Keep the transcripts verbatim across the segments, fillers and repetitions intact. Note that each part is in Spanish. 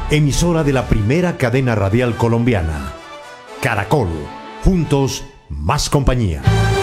emisora de la primera cadena radial colombiana. Caracol, juntos, más compañía.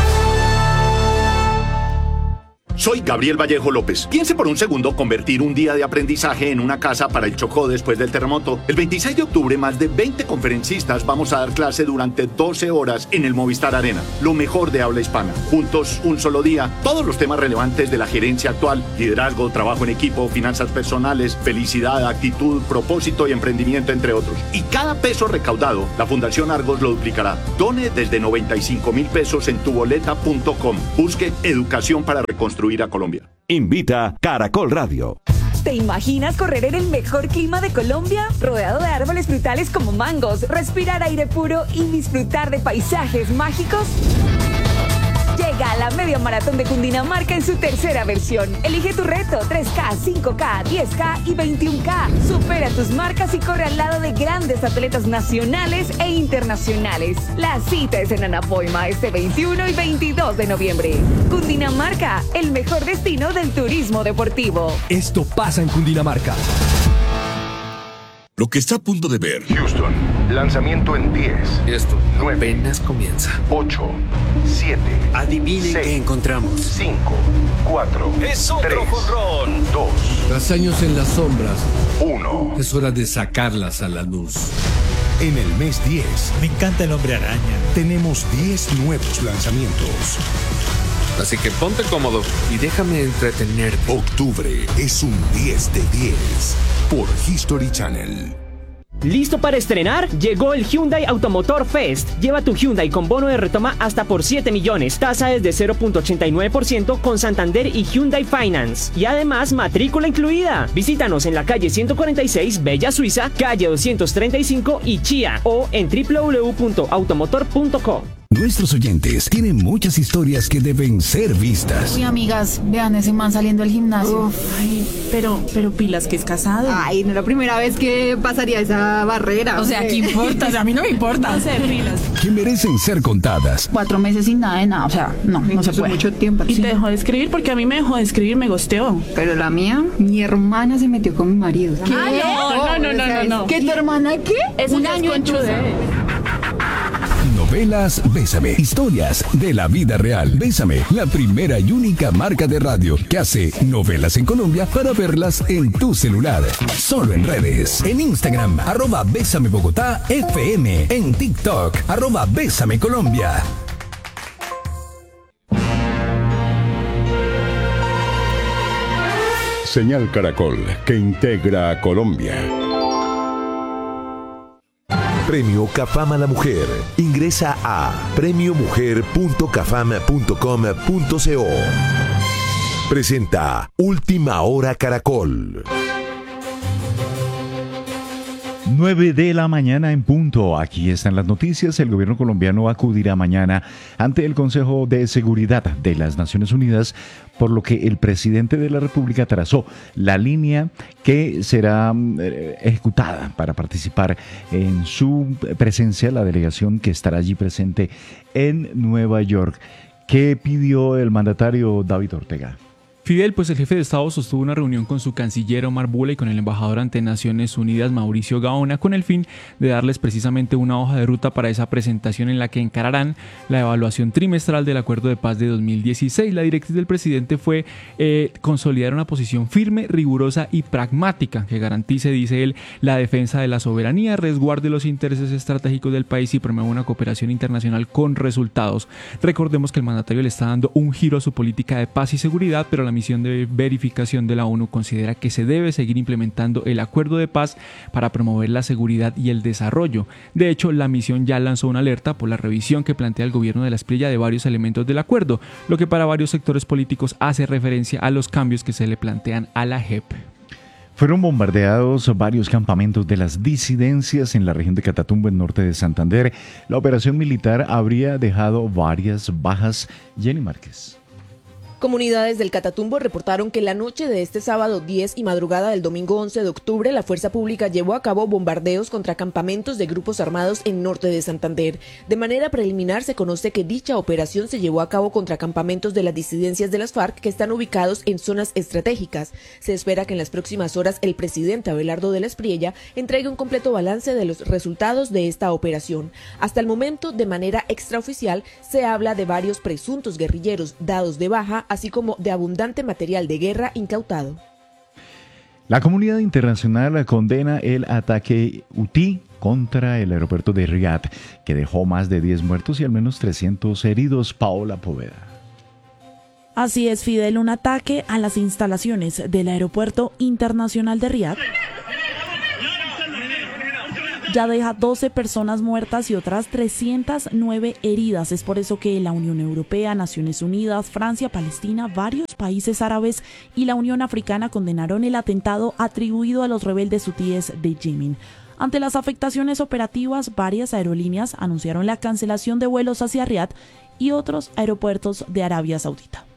Soy Gabriel Vallejo López. Piense por un segundo convertir un día de aprendizaje en una casa para el Chocó después del terremoto. El veintiséis de octubre, más de veinte conferencistas vamos a dar clase durante doce horas en el Movistar Arena. Lo mejor de habla hispana. Juntos, un solo día. Todos los temas relevantes de la gerencia actual: liderazgo, trabajo en equipo, finanzas personales, felicidad, actitud, propósito y emprendimiento, entre otros. Y cada peso recaudado, la Fundación Argos lo duplicará. Done desde noventa y cinco mil pesos en tuboleta punto com. Busque educación para reconstruir a Colombia. Invita Caracol Radio. ¿Te imaginas correr en el mejor clima de Colombia? Rodeado de árboles frutales como mangos, respirar aire puro y disfrutar de paisajes mágicos. Llega a la Media Maratón de Cundinamarca en su tercera versión. Elige tu reto: tres K, cinco K, diez K y veintiún K. Supera tus marcas y corre al lado de grandes atletas nacionales e internacionales. La cita es en Anapoima este veintiuno y veintidós de noviembre. Cundinamarca, el mejor destino del turismo deportivo. Esto pasa en Cundinamarca. Lo que está a punto de ver. Houston, lanzamiento en diez. Esto nueve, apenas comienza. ocho, siete. Adivinen seis, qué encontramos. cinco, cuatro, es otro tres, jonrón. dos. Tras años en las sombras, uno. es hora de sacarlas a la luz. En el mes diez. Me encanta el Hombre Araña. Tenemos diez nuevos lanzamientos. Así que ponte cómodo y déjame entretenerte. Octubre es un diez de diez por History Channel. ¿Listo para estrenar? Llegó el Hyundai Automotor Fest. Lleva tu Hyundai con bono de retoma hasta por siete millones. Tasa desde cero punto ochenta y nueve por ciento con Santander y Hyundai Finance. Y además, matrícula incluida. Visítanos en la calle ciento cuarenta y seis, Bella Suiza, calle doscientos treinta y cinco y Chía, o en doble u doble u doble u punto automotor punto co. Nuestros oyentes tienen muchas historias que deben ser vistas. Uy, amigas, vean ese man saliendo del gimnasio. Uf, ay, pero, pero pilas que es casado. Ay, no es la primera vez que pasaría esa barrera. O sea, ¿qué importa? O sea, a mí no me importa. No sé, pilas. Que merecen ser contadas. Cuatro meses sin nada de nada, o sea, no, no se puede. Mucho tiempo. Y te dejó de escribir porque a mí me dejó de escribir, me gosteó. Pero la mía, mi hermana se metió con mi marido. ¿Qué? Ah, no, no, no, no, no, no. ¿Qué, tu hermana qué? Es un año en Novelas Bésame. Historias de la vida real. Bésame, la primera y única marca de radio que hace novelas en Colombia para verlas en tu celular. Solo en redes. En Instagram, arroba Bésame Bogotá F M. En TikTok, arroba Bésame Colombia. Señal Caracol, que integra a Colombia. Premio Cafam a la Mujer. Ingresa a premio mujer punto cafam punto com punto co. Presenta Última Hora Caracol. nueve de la mañana en punto. Aquí están las noticias. El gobierno colombiano acudirá mañana ante el Consejo de Seguridad de las Naciones Unidas, por lo que el presidente de la República trazó la línea que será eh, ejecutada para participar en su presencia, la delegación que estará allí presente en Nueva York. ¿Qué pidió el mandatario David Ortega? Fidel, pues el jefe de Estado sostuvo una reunión con su canciller Omar Bula y con el embajador ante Naciones Unidas Mauricio Gaona con el fin de darles precisamente una hoja de ruta para esa presentación en la que encararán la evaluación trimestral del Acuerdo de Paz de dos mil dieciséis. La directriz del presidente fue eh, consolidar una posición firme, rigurosa y pragmática que garantice, dice él, la defensa de la soberanía, resguarde los intereses estratégicos del país y promueva una cooperación internacional con resultados. Recordemos que el mandatario le está dando un giro a su política de paz y seguridad, pero la misión de verificación de la ONU considera que se debe seguir implementando el acuerdo de paz para promover la seguridad y el desarrollo. De hecho, la misión ya lanzó una alerta por la revisión que plantea el gobierno de la Espriella de varios elementos del acuerdo, lo que para varios sectores políticos hace referencia a los cambios que se le plantean a la J E P. Fueron bombardeados varios campamentos de las disidencias en la región de Catatumbo, en norte de Santander. La operación militar habría dejado varias bajas. Jenny Márquez. Comunidades del Catatumbo reportaron que la noche de este sábado diez y madrugada del domingo once de octubre, la fuerza pública llevó a cabo bombardeos contra campamentos de grupos armados en norte de Santander. De manera preliminar se conoce que dicha operación se llevó a cabo contra campamentos de las disidencias de las FARC que están ubicados en zonas estratégicas. Se espera que en las próximas horas el presidente Abelardo de la Espriella entregue un completo balance de los resultados de esta operación. Hasta el momento, de manera extraoficial, se habla de varios presuntos guerrilleros dados de baja, así como de abundante material de guerra incautado. La comunidad internacional condena el ataque hutí contra el aeropuerto de Riad, que dejó más de diez muertos y al menos trescientos heridos. Paola Poveda. Así es, Fidel, un ataque a las instalaciones del aeropuerto internacional de Riad ya deja doce personas muertas y otras trescientas nueve heridas. Es por eso que la Unión Europea, Naciones Unidas, Francia, Palestina, varios países árabes y la Unión Africana condenaron el atentado atribuido a los rebeldes hutíes de Yemen. Ante las afectaciones operativas, varias aerolíneas anunciaron la cancelación de vuelos hacia Riad y otros aeropuertos de Arabia Saudita.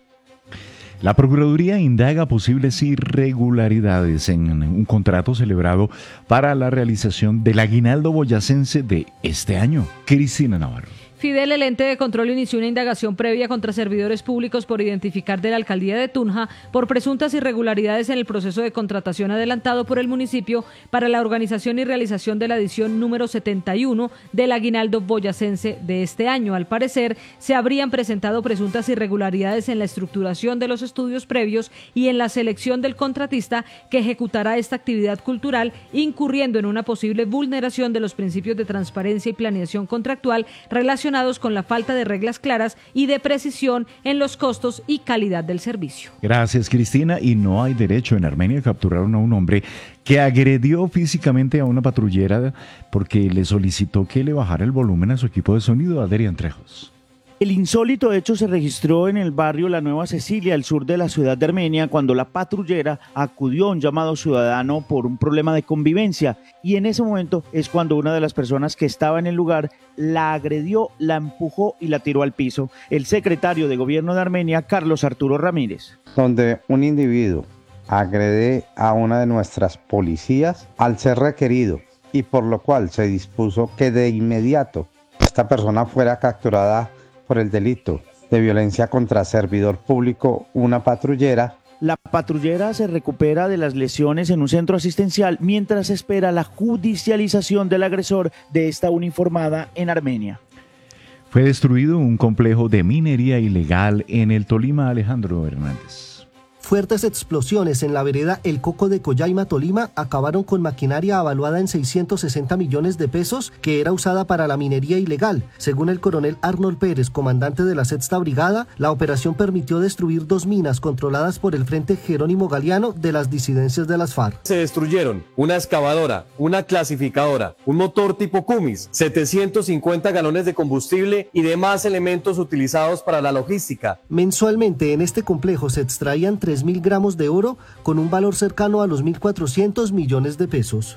La Procuraduría indaga posibles irregularidades en un contrato celebrado para la realización del aguinaldo boyacense de este año. Cristina Navarro. Fidel, el ente de control inició una indagación previa contra servidores públicos por identificar de la alcaldía de Tunja por presuntas irregularidades en el proceso de contratación adelantado por el municipio para la organización y realización de la edición número setenta y uno del aguinaldo boyacense de este año. Al parecer, se habrían presentado presuntas irregularidades en la estructuración de los estudios previos y en la selección del contratista que ejecutará esta actividad cultural, incurriendo en una posible vulneración de los principios de transparencia y planeación contractual relacionados con la falta de reglas claras y de precisión en los costos y calidad del servicio. Gracias, Cristina. Y no hay derecho. En Armenia capturaron a un hombre que agredió físicamente a una patrullera porque le solicitó que le bajara el volumen a su equipo de sonido. Adrián Trejos. El insólito hecho se registró en el barrio La Nueva Cecilia, al sur de la ciudad de Armenia, cuando la patrullera acudió a un llamado ciudadano por un problema de convivencia, y en ese momento es cuando una de las personas que estaba en el lugar la agredió, la empujó y la tiró al piso. El secretario de Gobierno de Armenia, Carlos Arturo Ramírez. Donde un individuo agrede a una de nuestras policías al ser requerido, y por lo cual se dispuso que de inmediato esta persona fuera capturada por el delito de violencia contra servidor público, una patrullera. La patrullera se recupera de las lesiones en un centro asistencial mientras espera la judicialización del agresor de esta uniformada en Armenia. Fue destruido un complejo de minería ilegal en el Tolima. Alejandro Hernández. Fuertes explosiones en la vereda El Coco de Collaima, Tolima, acabaron con maquinaria avaluada en seiscientos sesenta millones de pesos que era usada para la minería ilegal. Según el coronel Arnold Pérez, comandante de la Sexta Brigada, la operación permitió destruir dos minas controladas por el Frente Jerónimo Galiano de las disidencias de las FARC. Se destruyeron una excavadora, una clasificadora, un motor tipo Cumis, setecientos cincuenta galones de combustible y demás elementos utilizados para la logística. Mensualmente en este complejo se extraían tres mil gramos de oro con un valor cercano a los mil cuatrocientos millones de pesos.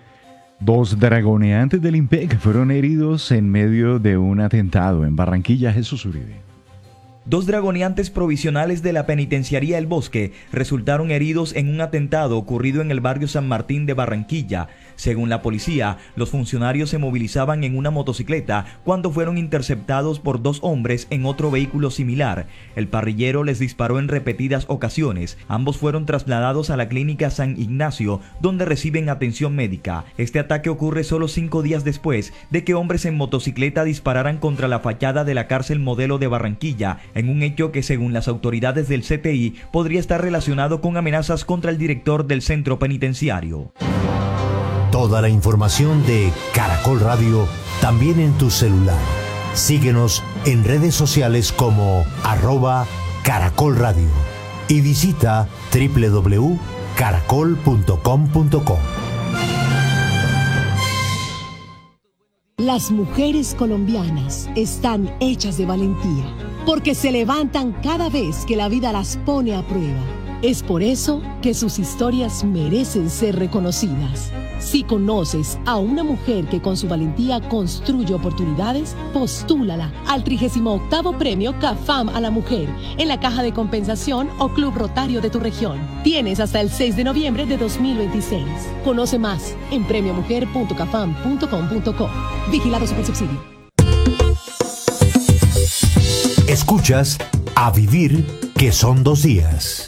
Dos dragoneantes del IMPEC fueron heridos en medio de un atentado en Barranquilla. Jesús Uribe. Dos dragoneantes provisionales de la penitenciaría El Bosque resultaron heridos en un atentado ocurrido en el barrio San Martín de Barranquilla. Según la policía, los funcionarios se movilizaban en una motocicleta cuando fueron interceptados por dos hombres en otro vehículo similar. El parrillero les disparó en repetidas ocasiones. Ambos fueron trasladados a la clínica San Ignacio, donde reciben atención médica. Este ataque ocurre solo cinco días después de que hombres en motocicleta dispararan contra la fachada de la cárcel Modelo de Barranquilla, en un hecho que, según las autoridades del C T I, podría estar relacionado con amenazas contra el director del centro penitenciario. Toda la información de Caracol Radio también en tu celular. Síguenos en redes sociales como arroba Caracol Radio y visita doble u doble u doble u punto caracol punto com punto co. Las mujeres colombianas están hechas de valentía, porque se levantan cada vez que la vida las pone a prueba. Es por eso que sus historias merecen ser reconocidas. Si conoces a una mujer que con su valentía construye oportunidades, postúlala al trigésimo octavo Premio CAFAM a la Mujer en la Caja de Compensación o Club Rotario de tu región. Tienes hasta el seis de noviembre de dos mil veintiséis. Conoce más en premio mujer punto cafam punto com punto co. Vigilado Supersubsidio. Escuchas A Vivir, que son dos días.